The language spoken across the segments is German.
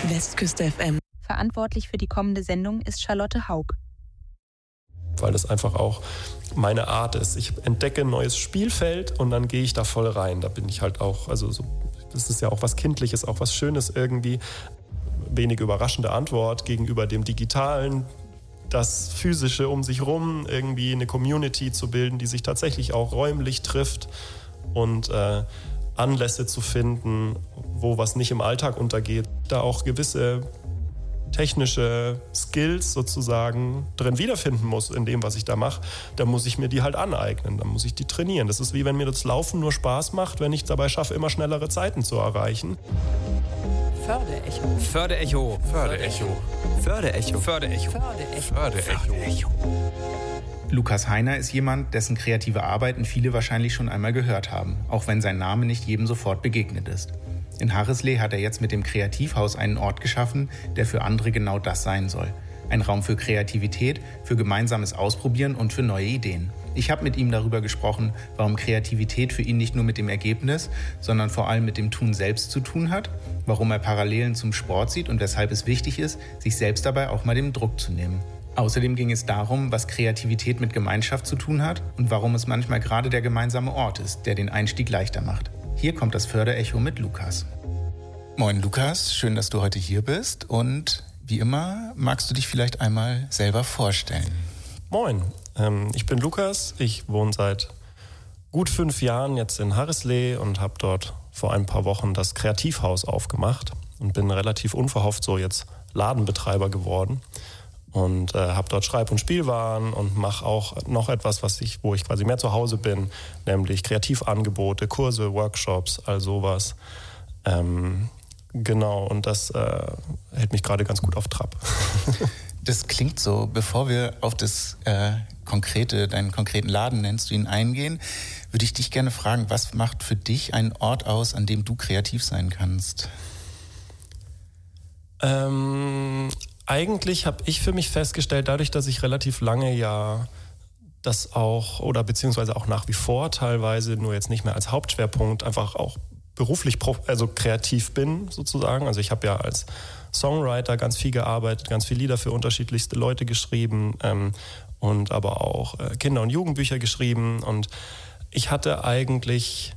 Westküste FM. Verantwortlich für die kommende Sendung ist Charlotte Haug. Weil das einfach auch meine Art ist. Ich entdecke ein neues Spielfeld und dann gehe ich da voll rein. Da bin ich halt auch, also so, das ist ja auch was Kindliches, auch was Schönes irgendwie. Wenig überraschende Antwort gegenüber dem Digitalen, das Physische um sich rum, irgendwie eine Community zu bilden, die sich tatsächlich auch räumlich trifft und Anlässe zu finden, wo was nicht im Alltag untergeht. Da auch gewisse technische Skills sozusagen drin wiederfinden muss in dem, was ich da mache, dann muss ich mir die halt aneignen, dann muss ich die trainieren. Das ist wie wenn mir das Laufen nur Spaß macht, wenn ich dabei schaffe, immer schnellere Zeiten zu erreichen. Förderecho. Förderecho. Förderecho. Förderecho. Förderecho. Förderecho. Lukas Heiner ist jemand, dessen kreative Arbeiten viele wahrscheinlich schon einmal gehört haben, auch wenn sein Name nicht jedem sofort begegnet ist. In Harrisley hat er jetzt mit dem Kreativhaus einen Ort geschaffen, der für andere genau das sein soll. Ein Raum für Kreativität, für gemeinsames Ausprobieren und für neue Ideen. Ich habe mit ihm darüber gesprochen, warum Kreativität für ihn nicht nur mit dem Ergebnis, sondern vor allem mit dem Tun selbst zu tun hat, warum er Parallelen zum Sport sieht und weshalb es wichtig ist, sich selbst dabei auch mal den Druck zu nehmen. Außerdem ging es darum, was Kreativität mit Gemeinschaft zu tun hat und warum es manchmal gerade der gemeinsame Ort ist, der den Einstieg leichter macht. Hier kommt das Förderecho mit Lukas. Moin Lukas, schön, dass du heute hier bist und wie immer magst du dich vielleicht einmal selber vorstellen. Moin, ich bin Lukas, ich wohne seit gut 5 Jahren jetzt in Harrisley und habe dort vor ein paar Wochen das Kreativhaus aufgemacht und bin relativ unverhofft so jetzt Ladenbetreiber geworden. Und habe dort Schreib- und Spielwaren und mache auch noch etwas, wo ich quasi mehr zu Hause bin, nämlich Kreativangebote, Kurse, Workshops, all sowas. Genau, und das hält mich gerade ganz gut auf Trab. Das klingt so. Bevor wir auf das deinen konkreten Laden nennst du ihn eingehen, würde ich dich gerne fragen, was macht für dich einen Ort aus, an dem du kreativ sein kannst? Eigentlich habe ich für mich festgestellt, dadurch, dass ich relativ lange ja das auch oder beziehungsweise auch nach wie vor teilweise nur jetzt nicht mehr als Hauptschwerpunkt einfach auch beruflich kreativ bin sozusagen. Also ich habe ja als Songwriter ganz viel gearbeitet, ganz viele Lieder für unterschiedlichste Leute geschrieben und aber auch Kinder- und Jugendbücher geschrieben und ich hatte eigentlich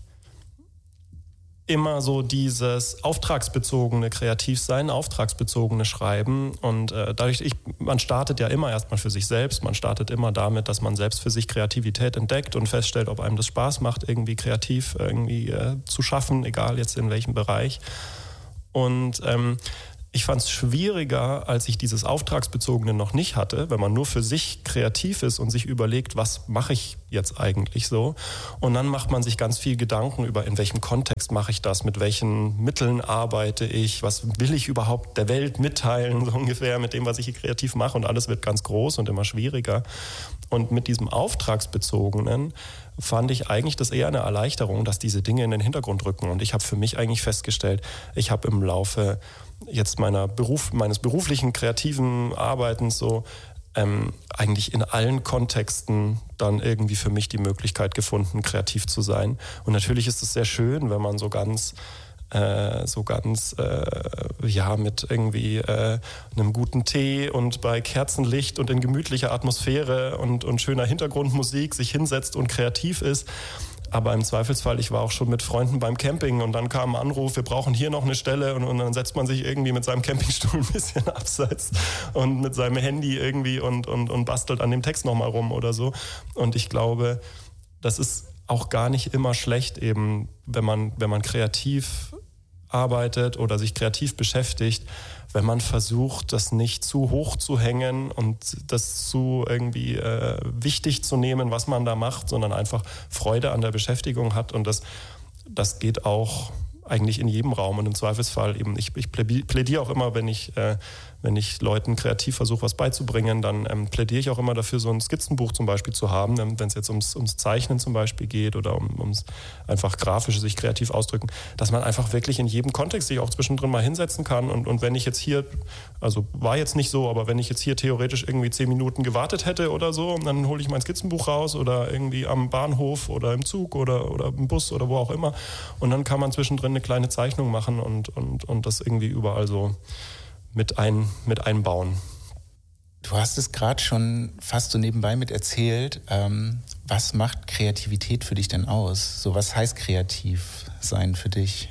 immer so dieses auftragsbezogene Kreativsein, auftragsbezogene Schreiben und man startet ja immer erstmal für sich selbst, man startet immer damit, dass man selbst für sich Kreativität entdeckt und feststellt, ob einem das Spaß macht, irgendwie kreativ irgendwie zu schaffen, egal jetzt in welchem Bereich. Und ich fand es schwieriger, als ich dieses Auftragsbezogene noch nicht hatte, wenn man nur für sich kreativ ist und sich überlegt, was mache ich jetzt eigentlich so. Und dann macht man sich ganz viel Gedanken über, in welchem Kontext mache ich das, mit welchen Mitteln arbeite ich, was will ich überhaupt der Welt mitteilen, so ungefähr mit dem, was ich hier kreativ mache. Und alles wird ganz groß und immer schwieriger. Und mit diesem Auftragsbezogenen fand ich eigentlich das eher eine Erleichterung, dass diese Dinge in den Hintergrund rücken. Und ich habe für mich eigentlich festgestellt, ich habe im Laufe jetzt meines beruflichen, kreativen Arbeitens so eigentlich in allen Kontexten dann irgendwie für mich die Möglichkeit gefunden, kreativ zu sein. Und natürlich ist es sehr schön, wenn man mit irgendwie einem guten Tee und bei Kerzenlicht und in gemütlicher Atmosphäre und schöner Hintergrundmusik sich hinsetzt und kreativ ist. Aber im Zweifelsfall, ich war auch schon mit Freunden beim Camping und dann kam ein Anruf, wir brauchen hier noch eine Stelle und dann setzt man sich irgendwie mit seinem Campingstuhl ein bisschen abseits und mit seinem Handy irgendwie und bastelt an dem Text nochmal rum oder so. Und ich glaube, das ist auch gar nicht immer schlecht eben, wenn man kreativ arbeitet oder sich kreativ beschäftigt, wenn man versucht, das nicht zu hoch zu hängen und das zu irgendwie wichtig zu nehmen, was man da macht, sondern einfach Freude an der Beschäftigung hat und das geht auch eigentlich in jedem Raum und im Zweifelsfall eben, ich plädiere auch immer, wenn ich Leuten kreativ versuche, was beizubringen, dann plädiere ich auch immer dafür, so ein Skizzenbuch zum Beispiel zu haben, wenn es jetzt ums Zeichnen zum Beispiel geht oder ums einfach grafische sich kreativ ausdrücken, dass man einfach wirklich in jedem Kontext sich auch zwischendrin mal hinsetzen kann und wenn ich jetzt hier, also war jetzt nicht so, aber wenn ich jetzt hier theoretisch irgendwie 10 Minuten gewartet hätte oder so, dann hole ich mein Skizzenbuch raus oder irgendwie am Bahnhof oder im Zug oder im Bus oder wo auch immer und dann kann man zwischendrin eine eine kleine Zeichnung machen und das irgendwie überall so mit einbauen. Du hast es gerade schon fast so nebenbei mit erzählt. Was macht Kreativität für dich denn aus? So, was heißt kreativ sein für dich?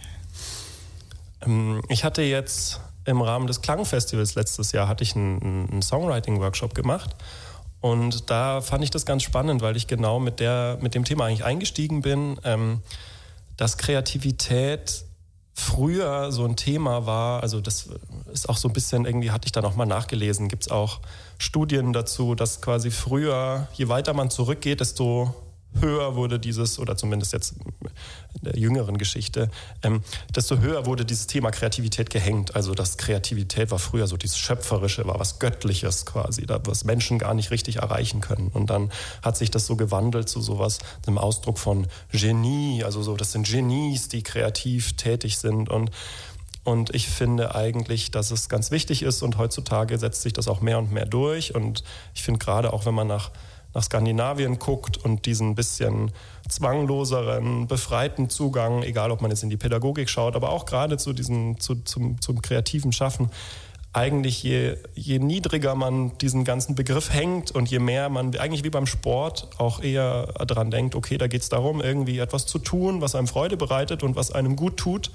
Ich hatte jetzt im Rahmen des Klangfestivals letztes Jahr einen Songwriting-Workshop gemacht. Und da fand ich das ganz spannend, weil ich genau mit dem Thema eigentlich eingestiegen bin, dass Kreativität früher so ein Thema war. Also das ist auch so ein bisschen, irgendwie hatte ich da nochmal nachgelesen, gibt es auch Studien dazu, dass quasi früher, je weiter man zurückgeht, desto höher wurde dieses, oder zumindest jetzt in der jüngeren Geschichte, desto höher wurde dieses Thema Kreativität gehängt. Also dass Kreativität war früher so dieses Schöpferische, war was Göttliches quasi, was Menschen gar nicht richtig erreichen können. Und dann hat sich das so gewandelt zu sowas, einem Ausdruck von Genie, also so, das sind Genies, die kreativ tätig sind. Und ich finde eigentlich, dass es ganz wichtig ist und heutzutage setzt sich das auch mehr und mehr durch. Und ich finde gerade auch, wenn man nach Skandinavien guckt und diesen bisschen zwangloseren, befreiten Zugang, egal ob man jetzt in die Pädagogik schaut, aber auch gerade zum kreativen Schaffen, eigentlich je niedriger man diesen ganzen Begriff hängt und je mehr man, eigentlich wie beim Sport, auch eher daran denkt, okay, da geht es darum, irgendwie etwas zu tun, was einem Freude bereitet und was einem gut tut.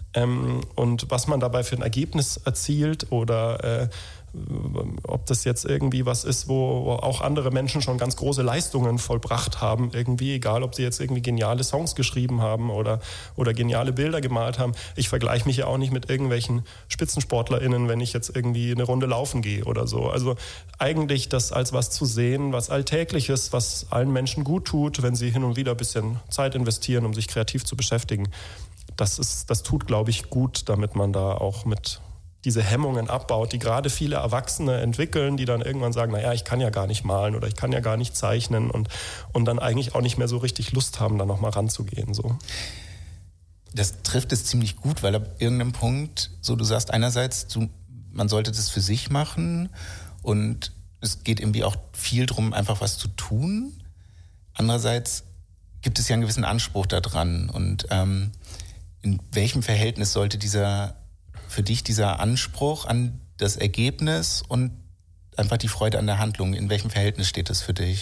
Und was man dabei für ein Ergebnis erzielt oder ob das jetzt irgendwie was ist, wo auch andere Menschen schon ganz große Leistungen vollbracht haben, irgendwie, egal ob sie jetzt irgendwie geniale Songs geschrieben haben oder geniale Bilder gemalt haben. Ich vergleiche mich ja auch nicht mit irgendwelchen SpitzensportlerInnen, wenn ich jetzt irgendwie eine Runde laufen gehe oder so. Also eigentlich das als was zu sehen, was Alltägliches, was allen Menschen gut tut, wenn sie hin und wieder ein bisschen Zeit investieren, um sich kreativ zu beschäftigen. Das tut, glaube ich, gut, damit man da auch mit diese Hemmungen abbaut, die gerade viele Erwachsene entwickeln, die dann irgendwann sagen, naja, ich kann ja gar nicht malen oder ich kann ja gar nicht zeichnen und dann eigentlich auch nicht mehr so richtig Lust haben, da nochmal ranzugehen. So. Das trifft es ziemlich gut, weil ab irgendeinem Punkt, so du sagst einerseits, man sollte das für sich machen und es geht irgendwie auch viel darum, einfach was zu tun. Andererseits gibt es ja einen gewissen Anspruch daran und in welchem Verhältnis sollte für dich dieser Anspruch an das Ergebnis und einfach die Freude an der Handlung, in welchem Verhältnis steht das für dich?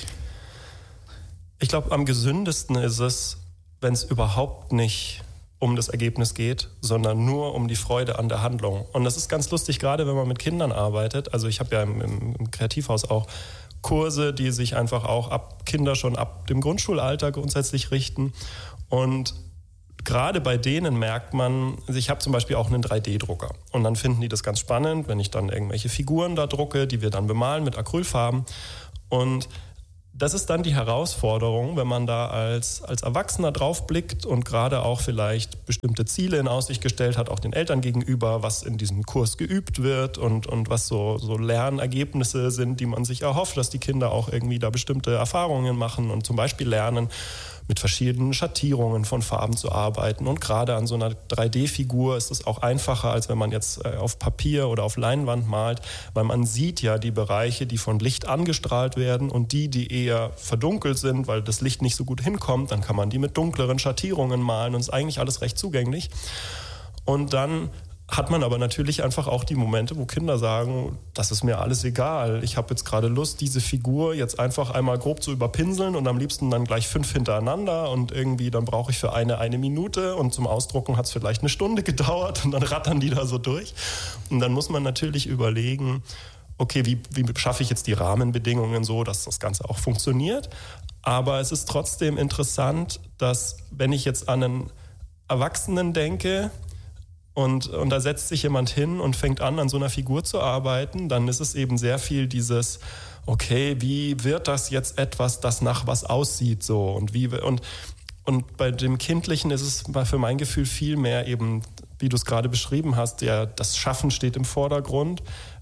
Ich glaube, am gesündesten ist es, wenn es überhaupt nicht um das Ergebnis geht, sondern nur um die Freude an der Handlung. Und das ist ganz lustig, gerade wenn man mit Kindern arbeitet. Also ich habe ja im Kreativhaus auch Kurse, die sich einfach auch Kinder schon ab dem Grundschulalter grundsätzlich richten. Und gerade bei denen merkt man, also ich habe zum Beispiel auch einen 3D-Drucker und dann finden die das ganz spannend, wenn ich dann irgendwelche Figuren da drucke, die wir dann bemalen mit Acrylfarben. Und das ist dann die Herausforderung, wenn man da als Erwachsener drauf blickt und gerade auch vielleicht bestimmte Ziele in Aussicht gestellt hat, auch den Eltern gegenüber, was in diesem Kurs geübt wird und was so Lernergebnisse sind, die man sich erhofft, dass die Kinder auch irgendwie da bestimmte Erfahrungen machen und zum Beispiel lernen, mit verschiedenen Schattierungen von Farben zu arbeiten. Und gerade an so einer 3D-Figur ist es auch einfacher, als wenn man jetzt auf Papier oder auf Leinwand malt, weil man sieht ja die Bereiche, die von Licht angestrahlt werden und die eher verdunkelt sind, weil das Licht nicht so gut hinkommt. Dann kann man die mit dunkleren Schattierungen malen und ist eigentlich alles recht zugänglich. Und dann hat man aber natürlich einfach auch die Momente, wo Kinder sagen, das ist mir alles egal. Ich habe jetzt gerade Lust, diese Figur jetzt einfach einmal grob zu überpinseln und am liebsten dann gleich 5 hintereinander und irgendwie dann brauche ich für eine Minute und zum Ausdrucken hat es vielleicht 1 Stunde gedauert und dann rattern die da so durch. Und dann muss man natürlich überlegen, okay, wie schaffe ich jetzt die Rahmenbedingungen so, dass das Ganze auch funktioniert. Aber es ist trotzdem interessant, dass wenn ich jetzt an einen Erwachsenen denke, und da setzt sich jemand hin und fängt an so einer Figur zu arbeiten, dann ist es eben sehr viel dieses, okay, wie wird das jetzt etwas, das nach was aussieht so und bei dem Kindlichen ist es für mein Gefühl viel mehr eben, wie du es gerade beschrieben hast, das Schaffen steht im Vordergrund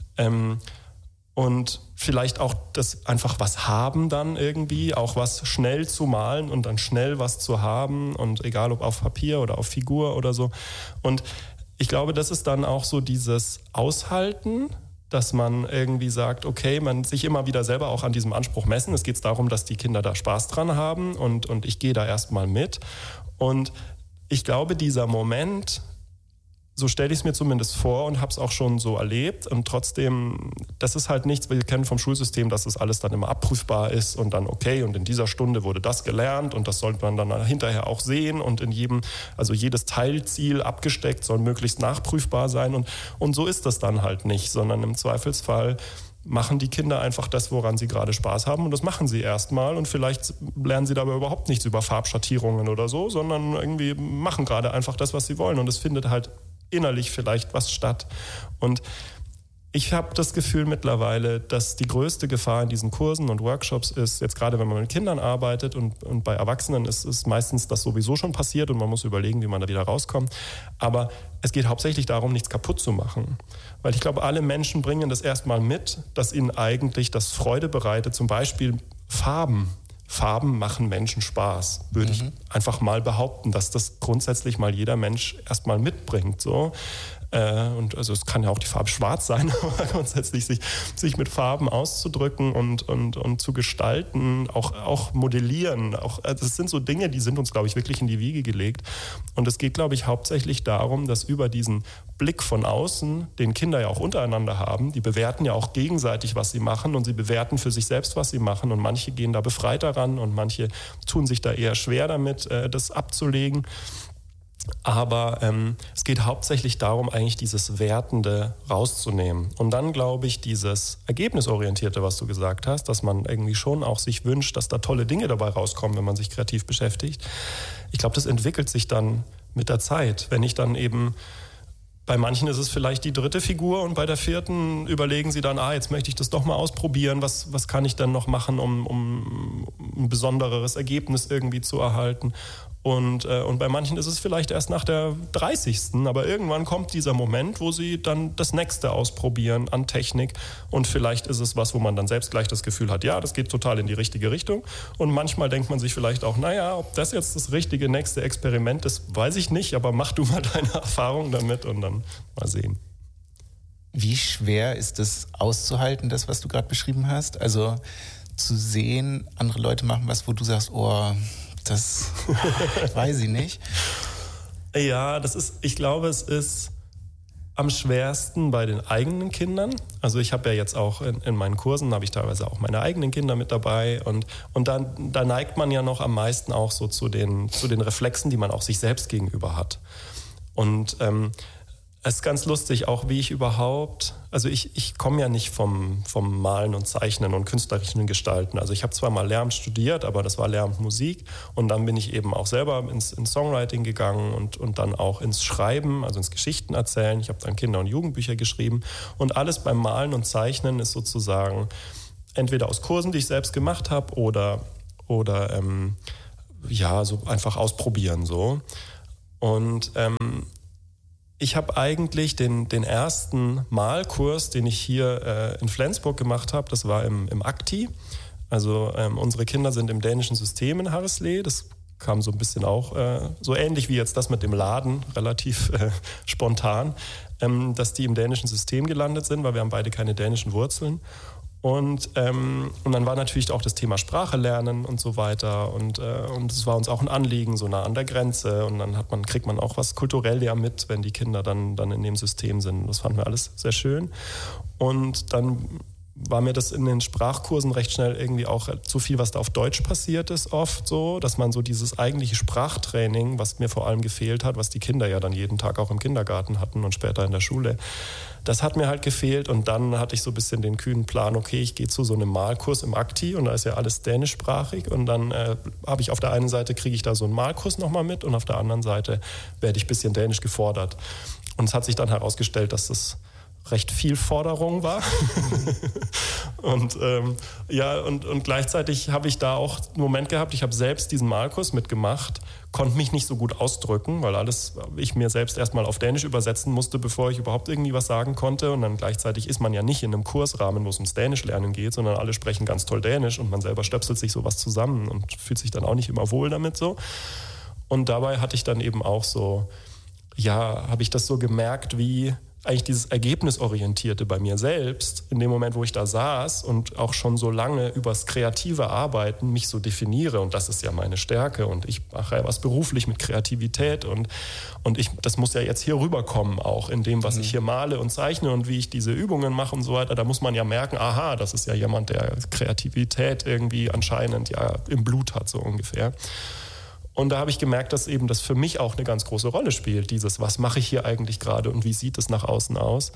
und vielleicht auch das einfach was haben dann irgendwie, auch was schnell zu malen und dann schnell was zu haben und egal ob auf Papier oder auf Figur oder so und ich glaube, das ist dann auch so dieses Aushalten, dass man irgendwie sagt, okay, man sich immer wieder selber auch an diesem Anspruch messen. Es geht darum, dass die Kinder da Spaß dran haben und ich gehe da erstmal mit. Und ich glaube, dieser Moment, so stelle ich es mir zumindest vor und habe es auch schon so erlebt. Und trotzdem, das ist halt nichts, wir kennen vom Schulsystem, dass das alles dann immer abprüfbar ist und dann okay, und in dieser Stunde wurde das gelernt und das sollte man dann hinterher auch sehen und in jedem, also jedes Teilziel abgesteckt soll möglichst nachprüfbar sein. Und so ist das dann halt nicht, sondern im Zweifelsfall machen die Kinder einfach das, woran sie gerade Spaß haben, und das machen sie erstmal, und vielleicht lernen sie dabei überhaupt nichts über Farbschattierungen oder so, sondern irgendwie machen gerade einfach das, was sie wollen, und es findet halt innerlich vielleicht was statt. Und ich habe das Gefühl mittlerweile, dass die größte Gefahr in diesen Kursen und Workshops ist, jetzt gerade wenn man mit Kindern arbeitet und bei Erwachsenen ist meistens das sowieso schon passiert und man muss überlegen, wie man da wieder rauskommt. Aber es geht hauptsächlich darum, nichts kaputt zu machen. Weil ich glaube, alle Menschen bringen das erstmal mit, dass ihnen eigentlich das Freude bereitet. Zum Beispiel Farben. Farben machen Menschen Spaß, würde ich einfach mal behaupten, dass das grundsätzlich mal jeder Mensch erstmal mitbringt. So. Und also es kann ja auch die Farbe schwarz sein, aber grundsätzlich sich mit Farben auszudrücken und zu gestalten, auch modellieren. Das sind so Dinge, die sind uns, glaube ich, wirklich in die Wiege gelegt. Und es geht, glaube ich, hauptsächlich darum, dass über diesen Blick von außen, den Kinder ja auch untereinander haben, die bewerten ja auch gegenseitig, was sie machen, und sie bewerten für sich selbst, was sie machen, und manche gehen da befreiter ran und manche tun sich da eher schwer damit, das abzulegen. Aber es geht hauptsächlich darum, eigentlich dieses Wertende rauszunehmen. Und dann, glaube ich, dieses Ergebnisorientierte, was du gesagt hast, dass man irgendwie schon auch sich wünscht, dass da tolle Dinge dabei rauskommen, wenn man sich kreativ beschäftigt. Ich glaube, das entwickelt sich dann mit der Zeit. Wenn ich dann eben, bei manchen ist es vielleicht die 3. Figur und bei der 4. überlegen sie dann, jetzt möchte ich das doch mal ausprobieren, was kann ich denn noch machen, um ein besondereres Ergebnis irgendwie zu erhalten. Und bei manchen ist es vielleicht erst nach der 30. Aber irgendwann kommt dieser Moment, wo sie dann das Nächste ausprobieren an Technik. Und vielleicht ist es was, wo man dann selbst gleich das Gefühl hat, ja, das geht total in die richtige Richtung. Und manchmal denkt man sich vielleicht auch, ob das jetzt das richtige nächste Experiment ist, weiß ich nicht. Aber mach du mal deine Erfahrung damit und dann mal sehen. Wie schwer ist es auszuhalten, das, was du gerade beschrieben hast? Also zu sehen, andere Leute machen was, wo du sagst, das weiß ich nicht. Ja, ich glaube, es ist am schwersten bei den eigenen Kindern. Also ich habe ja jetzt auch in meinen Kursen, habe ich teilweise auch meine eigenen Kinder mit dabei, und da neigt man ja noch am meisten auch so zu den Reflexen, die man auch sich selbst gegenüber hat. Und es ist ganz lustig, auch wie ich überhaupt, also ich komme ja nicht vom Malen und Zeichnen und künstlerischen Gestalten. Also ich habe zwar mal Lehramt studiert, aber das war Lehramt Musik, und dann bin ich eben auch selber ins Songwriting gegangen und dann auch ins Schreiben, also ins Geschichten erzählen. Ich habe dann Kinder- und Jugendbücher geschrieben, und alles beim Malen und Zeichnen ist sozusagen entweder aus Kursen, die ich selbst gemacht habe, oder so einfach ausprobieren so. Und ich habe eigentlich den ersten Malkurs, den ich hier in Flensburg gemacht habe, das war im Akti. Also unsere Kinder sind im dänischen System in Harreslee. Das kam so ein bisschen auch so ähnlich wie jetzt das mit dem Laden, relativ spontan, dass die im dänischen System gelandet sind, weil wir haben beide keine dänischen Wurzeln. Und dann war natürlich auch das Thema Sprache lernen und so weiter. Und es war uns auch ein Anliegen, so nah an der Grenze. Und dann kriegt man auch was kulturell ja mit, wenn die Kinder dann in dem System sind. Das fanden wir alles sehr schön. Und dann war mir das in den Sprachkursen recht schnell irgendwie auch zu viel, was da auf Deutsch passiert ist, oft so, dass man so dieses eigentliche Sprachtraining, was mir vor allem gefehlt hat, was die Kinder ja dann jeden Tag auch im Kindergarten hatten und später in der Schule, das hat mir halt gefehlt. Und dann hatte ich so ein bisschen den kühnen Plan, okay, ich gehe zu so einem Malkurs im Akti, und da ist ja alles dänischsprachig, und dann habe ich auf der einen Seite, kriege ich da so einen Malkurs nochmal mit, und auf der anderen Seite werde ich ein bisschen dänisch gefordert. Und es hat sich dann herausgestellt, dass das recht viel Forderung war. Und gleichzeitig habe ich da auch einen Moment gehabt, ich habe selbst diesen Malkurs mitgemacht, konnte mich nicht so gut ausdrücken, weil alles ich mir selbst erstmal auf Dänisch übersetzen musste, bevor ich überhaupt irgendwie was sagen konnte. Und dann gleichzeitig ist man ja nicht in einem Kursrahmen, wo es ums Dänischlernen geht, sondern alle sprechen ganz toll Dänisch, und man selber stöpselt sich sowas zusammen und fühlt sich dann auch nicht immer wohl damit so. Und dabei hatte ich dann eben auch so, habe ich das so gemerkt, wie eigentlich dieses Ergebnisorientierte bei mir selbst, in dem Moment, wo ich da saß und auch schon so lange übers kreative Arbeiten mich so definiere, und das ist ja meine Stärke und ich mache ja was beruflich mit Kreativität und das muss ja jetzt hier rüberkommen auch in dem, was ich hier male und zeichne und wie ich diese Übungen mache und so weiter. Da muss man ja merken, aha, das ist ja jemand, der Kreativität irgendwie anscheinend ja im Blut hat, so ungefähr. Und da habe ich gemerkt, dass eben das für mich auch eine ganz große Rolle spielt, dieses, was mache ich hier eigentlich gerade und wie sieht es nach außen aus?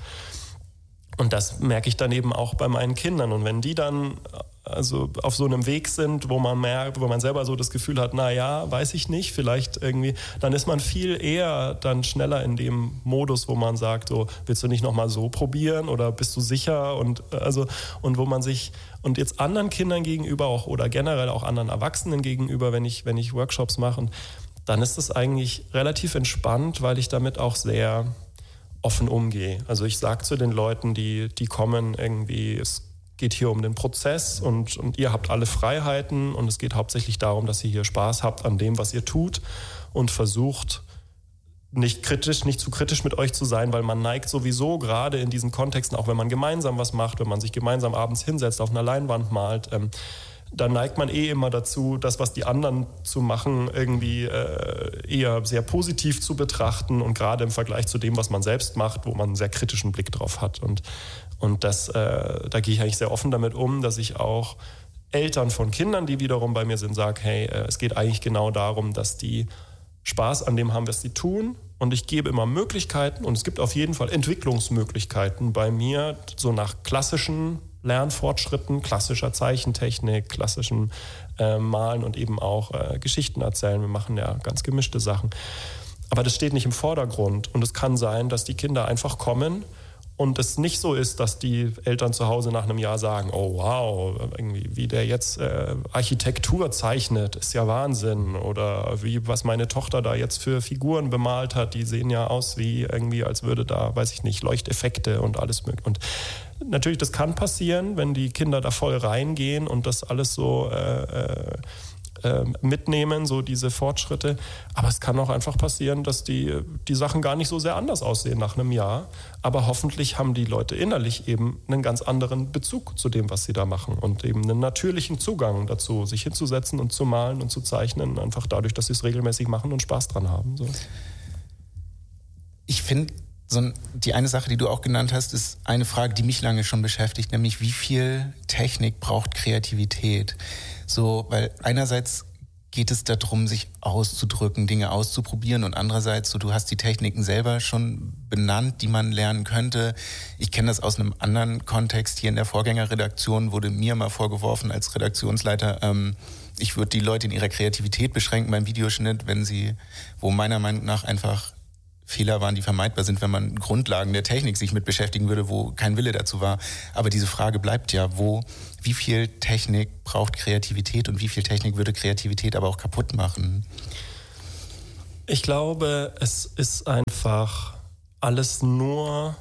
Und das merke ich dann eben auch bei meinen Kindern. Und wenn die dann also auf so einem Weg sind, wo man merkt, wo man selber so das Gefühl hat, naja, weiß ich nicht, vielleicht irgendwie, dann ist man viel eher dann schneller in dem Modus, wo man sagt, so, willst du nicht nochmal so probieren oder bist du sicher? Und wo man sich, und jetzt anderen Kindern gegenüber auch oder generell auch anderen Erwachsenen gegenüber, wenn ich Workshops mache, dann ist das eigentlich relativ entspannt, weil ich damit auch sehr offen umgehe. Also ich sage zu den Leuten, die kommen irgendwie, es geht hier um den Prozess und ihr habt alle Freiheiten und es geht hauptsächlich darum, dass ihr hier Spaß habt an dem, was ihr tut und versucht, nicht zu kritisch mit euch zu sein, weil man neigt sowieso gerade in diesen Kontexten, auch wenn man gemeinsam was macht, wenn man sich gemeinsam abends hinsetzt, auf einer Leinwand malt, dann neigt man immer dazu, das, was die anderen zu machen, irgendwie eher sehr positiv zu betrachten und gerade im Vergleich zu dem, was man selbst macht, wo man einen sehr kritischen Blick drauf hat. Und da gehe ich eigentlich sehr offen damit um, dass ich auch Eltern von Kindern, die wiederum bei mir sind, sage, hey, es geht eigentlich genau darum, dass die Spaß an dem haben, was sie tun. Und ich gebe immer Möglichkeiten und es gibt auf jeden Fall Entwicklungsmöglichkeiten bei mir, so nach klassischen Lernfortschritten, klassischer Zeichentechnik, klassischem Malen und eben auch Geschichten erzählen. Wir machen ja ganz gemischte Sachen. Aber das steht nicht im Vordergrund. Und es kann sein, dass die Kinder einfach kommen und es nicht so ist, dass die Eltern zu Hause nach einem Jahr sagen, oh wow, irgendwie, wie der jetzt Architektur zeichnet, ist ja Wahnsinn. Oder was meine Tochter da jetzt für Figuren bemalt hat, die sehen ja aus wie irgendwie, als würde da, weiß ich nicht, Leuchteffekte und alles mögliche. Und natürlich, das kann passieren, wenn die Kinder da voll reingehen und das alles so mitnehmen, so diese Fortschritte. Aber es kann auch einfach passieren, dass die Sachen gar nicht so sehr anders aussehen nach einem Jahr. Aber hoffentlich haben die Leute innerlich eben einen ganz anderen Bezug zu dem, was sie da machen und eben einen natürlichen Zugang dazu, sich hinzusetzen und zu malen und zu zeichnen, einfach dadurch, dass sie es regelmäßig machen und Spaß dran haben. So. Ich finde, die eine Sache, die du auch genannt hast, ist eine Frage, die mich lange schon beschäftigt, nämlich wie viel Technik braucht Kreativität? So, weil einerseits geht es darum, sich auszudrücken, Dinge auszuprobieren und andererseits, so, du hast die Techniken selber schon benannt, die man lernen könnte. Ich kenne das aus einem anderen Kontext. Hier in der Vorgängerredaktion wurde mir mal vorgeworfen als Redaktionsleiter, ich würde die Leute in ihrer Kreativität beschränken beim Videoschnitt, wo meiner Meinung nach einfach Fehler waren, die vermeidbar sind, wenn man Grundlagen der Technik sich mit beschäftigen würde, wo kein Wille dazu war. Aber diese Frage bleibt ja, wie viel Technik braucht Kreativität und wie viel Technik würde Kreativität aber auch kaputt machen? Ich glaube, es ist einfach alles nur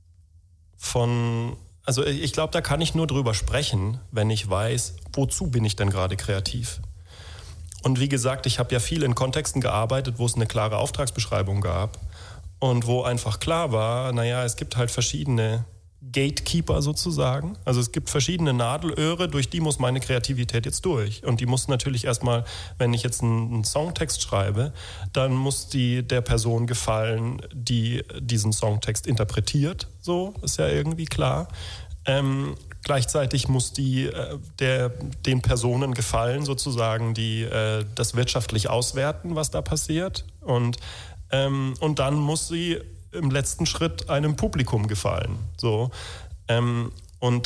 also ich glaube, da kann ich nur drüber sprechen, wenn ich weiß, wozu bin ich denn gerade kreativ? Und wie gesagt, ich habe ja viel in Kontexten gearbeitet, wo es eine klare Auftragsbeschreibung gab und wo einfach klar war, naja, es gibt halt verschiedene Gatekeeper sozusagen. Also es gibt verschiedene Nadelöhre, durch die muss meine Kreativität jetzt durch. Und die muss natürlich erstmal, wenn ich jetzt einen Songtext schreibe, dann muss der Person gefallen, die diesen Songtext interpretiert. So, ist ja irgendwie klar. Gleichzeitig muss den Personen gefallen, sozusagen, die das wirtschaftlich auswerten, was da passiert. Und dann muss sie im letzten Schritt einem Publikum gefallen. So. Und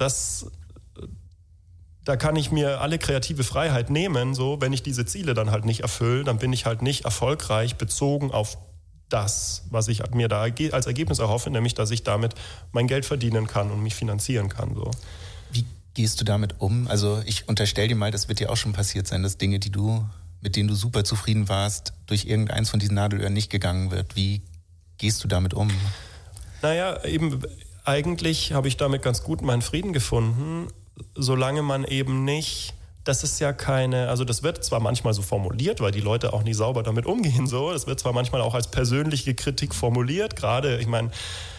da kann ich mir alle kreative Freiheit nehmen. So, wenn ich diese Ziele dann halt nicht erfülle, dann bin ich halt nicht erfolgreich bezogen auf das, was ich mir da als Ergebnis erhoffe, nämlich, dass ich damit mein Geld verdienen kann und mich finanzieren kann. So. Wie gehst du damit um? Also ich unterstelle dir mal, das wird dir auch schon passiert sein, dass Dinge, mit denen du super zufrieden warst, durch irgendeins von diesen Nadelöhren nicht gegangen wird. Wie gehst du damit um? Naja, eben eigentlich habe ich damit ganz gut meinen Frieden gefunden, solange man eben nicht, das ist ja also das wird zwar manchmal so formuliert, weil die Leute auch nicht sauber damit umgehen, so, das wird zwar manchmal auch als persönliche Kritik formuliert, gerade, ich meine,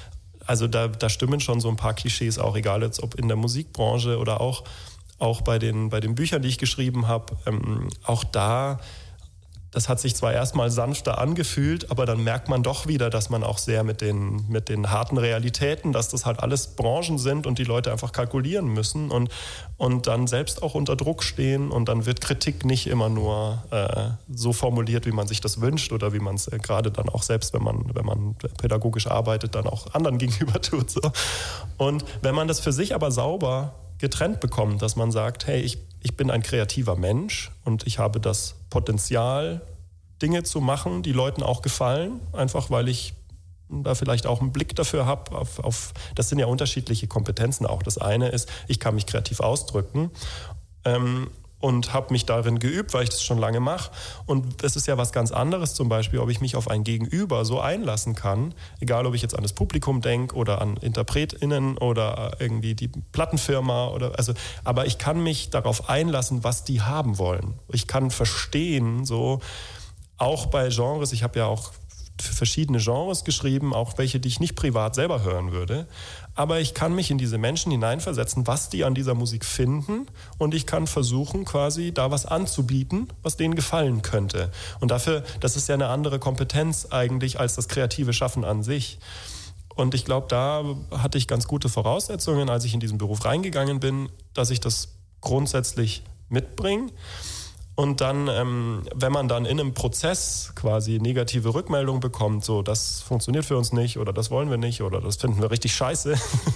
also da stimmen schon so ein paar Klischees auch, egal jetzt ob in der Musikbranche oder auch bei den Büchern, die ich geschrieben habe. Auch da, das hat sich zwar erstmal sanfter angefühlt, aber dann merkt man doch wieder, dass man auch sehr mit den harten Realitäten, dass das halt alles Branchen sind und die Leute einfach kalkulieren müssen und dann selbst auch unter Druck stehen, und dann wird Kritik nicht immer nur so formuliert, wie man sich das wünscht oder wie man es gerade dann auch selbst, wenn man pädagogisch arbeitet, dann auch anderen gegenüber tut. So. Und wenn man das für sich aber sauber getrennt bekommt, dass man sagt, hey, ich bin ein kreativer Mensch und ich habe das Potenzial, Dinge zu machen, die Leuten auch gefallen, einfach weil ich da vielleicht auch einen Blick dafür habe. Das sind ja unterschiedliche Kompetenzen auch. Das eine ist, ich kann mich kreativ ausdrücken und habe mich darin geübt, weil ich das schon lange mache. Und es ist ja was ganz anderes zum Beispiel, ob ich mich auf ein Gegenüber so einlassen kann, egal ob ich jetzt an das Publikum denke oder an InterpretInnen oder irgendwie die Plattenfirma aber ich kann mich darauf einlassen, was die haben wollen. Ich kann verstehen, so auch bei Genres, ich habe ja auch für verschiedene Genres geschrieben, auch welche, die ich nicht privat selber hören würde. Aber ich kann mich in diese Menschen hineinversetzen, was die an dieser Musik finden, und ich kann versuchen, quasi da was anzubieten, was denen gefallen könnte. Und dafür, das ist ja eine andere Kompetenz eigentlich als das kreative Schaffen an sich. Und ich glaube, da hatte ich ganz gute Voraussetzungen, als ich in diesen Beruf reingegangen bin, dass ich das grundsätzlich mitbringe. Und dann, wenn man dann in einem Prozess quasi negative Rückmeldungen bekommt, so, das funktioniert für uns nicht oder das wollen wir nicht oder das finden wir richtig scheiße,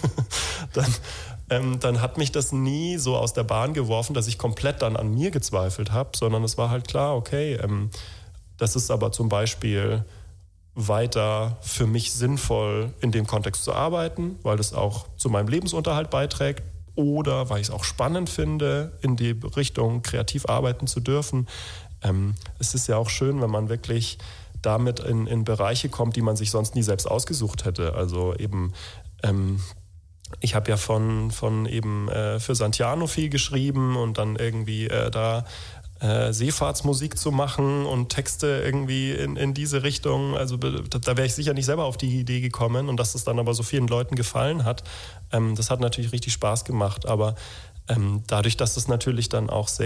dann hat mich das nie so aus der Bahn geworfen, dass ich komplett dann an mir gezweifelt habe, sondern es war halt klar, okay, das ist aber zum Beispiel weiter für mich sinnvoll, in dem Kontext zu arbeiten, weil das auch zu meinem Lebensunterhalt beiträgt. Oder weil ich es auch spannend finde, in die Richtung kreativ arbeiten zu dürfen. Es ist ja auch schön, wenn man wirklich damit in Bereiche kommt, die man sich sonst nie selbst ausgesucht hätte. Also eben, ich habe ja von für Santiano viel geschrieben und dann irgendwie da Seefahrtsmusik zu machen und Texte irgendwie in diese Richtung. Also da wäre ich sicher nicht selber auf die Idee gekommen, und dass es dann aber so vielen Leuten gefallen hat, das hat natürlich richtig Spaß gemacht. Aber dadurch, dass es natürlich dann auch so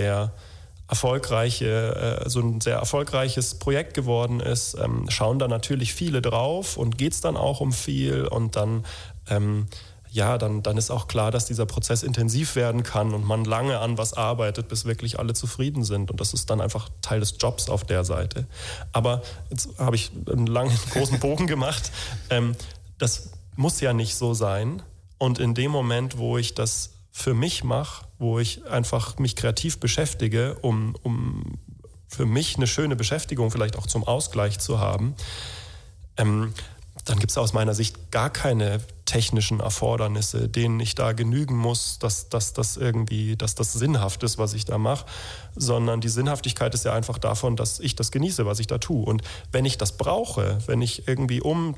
ein sehr erfolgreiches Projekt geworden ist, schauen da natürlich viele drauf und geht es dann auch um viel, und dann dann ist auch klar, dass dieser Prozess intensiv werden kann und man lange an was arbeitet, bis wirklich alle zufrieden sind. Und das ist dann einfach Teil des Jobs auf der Seite. Aber jetzt habe ich einen langen, großen Bogen gemacht. Das muss ja nicht so sein. Und in dem Moment, wo ich das für mich mache, wo ich einfach mich kreativ beschäftige, um für mich eine schöne Beschäftigung vielleicht auch zum Ausgleich zu haben, dann gibt es aus meiner Sicht gar keine technischen Erfordernisse, denen ich da genügen muss, dass das sinnhaft ist, was ich da mache, sondern die Sinnhaftigkeit ist ja einfach davon, dass ich das genieße, was ich da tue. Und wenn ich das brauche, wenn ich irgendwie